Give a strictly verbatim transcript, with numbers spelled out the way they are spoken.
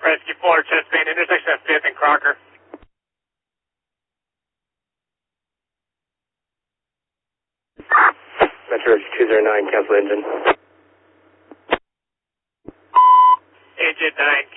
Rescue four, chest pain, intersection of fifth and Crocker. Metro two zero nine, cancel engine. Engine nine,